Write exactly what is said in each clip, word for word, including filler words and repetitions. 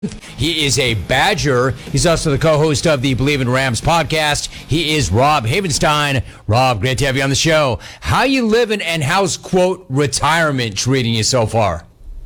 He is a Badger. He's also the co-host of the Believe in Rams podcast. He is Rob Havenstein. Rob, great to have you on the show. How you living, and how's, quote, retirement treating you so far?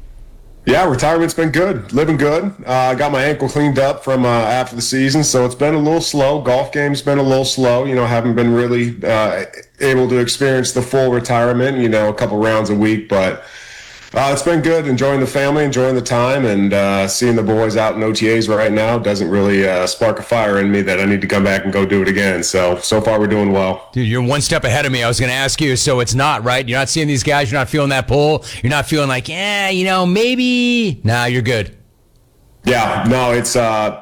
Yeah, retirement's been good. Living good. Uh, I got my ankle cleaned up from uh, after the season, so it's been a little slow. Golf game's been a little slow. You know, haven't been really uh, able to experience the full retirement, you know, a couple rounds a week, but Uh, it's been good, enjoying the family, enjoying the time, and uh, seeing the boys out in O T As right now doesn't really uh, spark a fire in me that I need to come back and go do it again. So, so far we're doing well. Dude, you're one step ahead of me. I was going to ask you, so it's not, right? You're not seeing these guys, you're not feeling that pull, you're not feeling like, yeah, you know, maybe. Nah, you're good. Yeah, no, it's... Uh,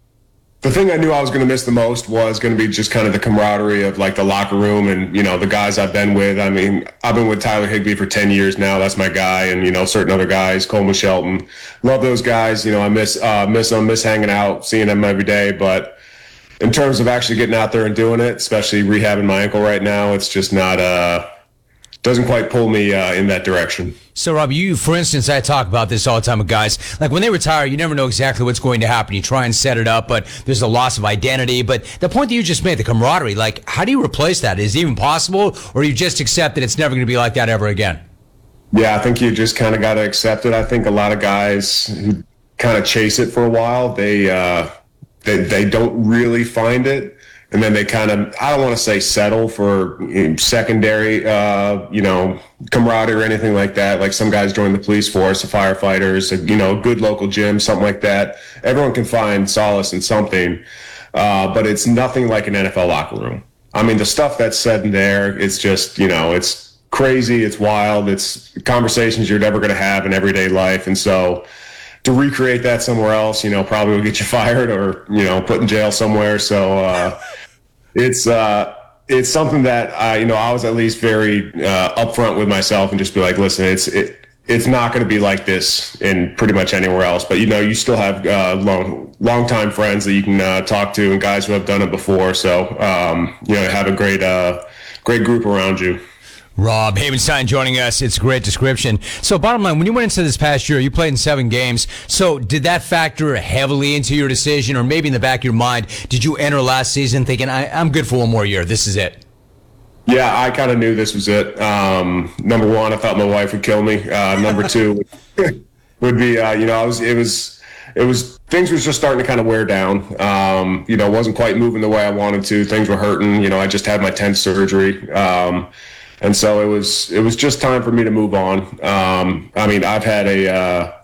The thing I knew I was going to miss the most was going to be just kind of the camaraderie of like the locker room and, you know, the guys I've been with. I mean, I've been with Tyler Higbee for ten years now. That's my guy. And, you know, certain other guys, Coleman Shelton. Love those guys. You know, I miss, uh, miss them, miss hanging out, seeing them every day. But in terms of actually getting out there and doing it, especially rehabbing my ankle right now, it's just not, uh, doesn't quite pull me uh, in that direction. So, Rob, you, for instance, I talk about this all the time with guys. Like, when they retire, you never know exactly what's going to happen. You try and set it up, but there's a loss of identity. But the point that you just made, the camaraderie, like, how do you replace that? Is it even possible, or you just accept that it's never going to be like that ever again? Yeah, I think you just kind of got to accept it. I think a lot of guys who kind of chase it for a while, they, uh, they, they don't really find it. And then they kind of, I don't want to say settle for you know, secondary, uh, you know, camaraderie or anything like that. Like some guys join the police force, the firefighters, you know, a good local gym, something like that. Everyone can find solace in something, uh, but it's nothing like an N F L locker room. I mean, the stuff that's said in there, it's just, you know, it's crazy, it's wild, it's conversations you're never going to have in everyday life. And so to recreate that somewhere else, you know, probably will get you fired or, you know, put in jail somewhere. So, uh, It's uh, it's something that I, you know, I was at least very uh, upfront with myself and just be like, listen, it's it it's not going to be like this in pretty much anywhere else. But you know, you still have uh, long long time friends that you can uh, talk to and guys who have done it before. So um, you know, have a great uh, great group around you. Rob Havenstein joining us. It's a great description. So bottom line, when you went into this past year, you played in seven games. So did that factor heavily into your decision, or maybe in the back of your mind, did you enter last season thinking, I, I'm good for one more year, this is it? Yeah, I kind of knew this was it. Um, number one, I thought my wife would kill me. Uh, number two would be, uh, you know, I was, it was, it was, things was just starting to kind of wear down. Um, you know, wasn't quite moving the way I wanted to. Things were hurting. You know, I just had my tenth surgery. Um, And so it was it was just time for me to move on. Um, I mean, I've had a uh,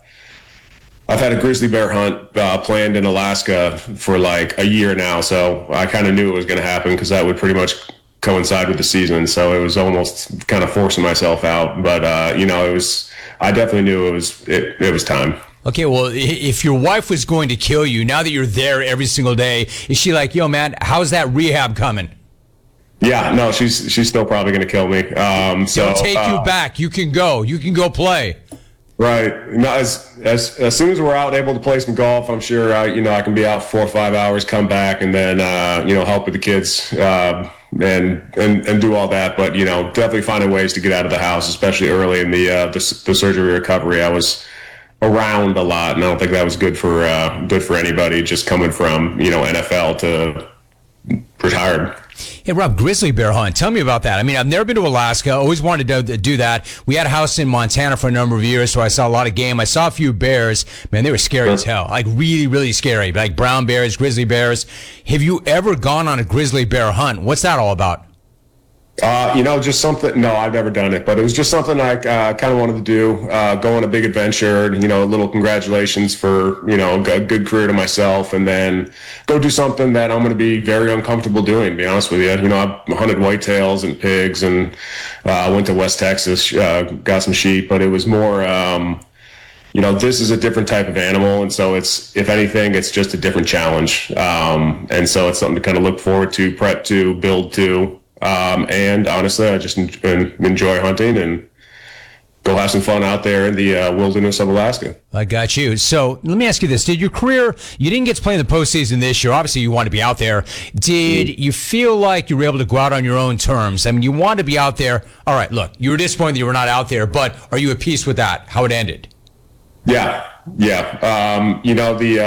I've had a grizzly bear hunt uh, planned in Alaska for like a year now. So I kind of knew it was going to happen because that would pretty much coincide with the season. So it was almost kind of forcing myself out. But uh, you know, it was I definitely knew it was it, it was time. Okay, well, if your wife was going to kill you, now that you're there every single day, is she like, yo, man, how's that rehab coming? Yeah, no, she's she's still probably going to kill me. Um, so They'll take uh, you back. You can go. You can go play. Right. No, as as as soon as we're out able to play some golf, I'm sure uh, you know I can be out four or five hours, come back, and then uh, you know help with the kids uh, and and and do all that. But you know, definitely finding ways to get out of the house, especially early in the uh, the, the surgery recovery. I was around a lot, and I don't think that was good for uh, good for anybody. Just coming from you know N F L to retired. Hey, Rob, grizzly bear hunt. Tell me about that. I mean, I've never been to Alaska. Always wanted to do that. We had a house in Montana for a number of years, so I saw a lot of game. I saw a few bears. Man, they were scary as hell. Like, really, really scary. Like brown bears, grizzly bears. Have you ever gone on a grizzly bear hunt? What's that all about? Uh, you know, just something, no, I've never done it, but it was just something I uh, kind of wanted to do, uh, go on a big adventure, you know, a little congratulations for, you know, a good career to myself, and then go do something that I'm going to be very uncomfortable doing, to be honest with you. You know, I've hunted whitetails and pigs, and I uh, went to West Texas, uh, got some sheep, but it was more, um, you know, this is a different type of animal, and so it's, if anything, it's just a different challenge. Um, and so it's something to kind of look forward to, prep to, build to. Um, and honestly, I just en- enjoy hunting and go have some fun out there in the uh, wilderness of Alaska. I got you. So let me ask you this. Did your career, you didn't get to play in the postseason this year. Obviously, you want to be out there. Did mm-hmm. you feel like you were able to go out on your own terms? I mean, you wanted to be out there. All right, look, you were disappointed that you were not out there, but are you at peace with that, how it ended? Yeah. Yeah. Um, you know, the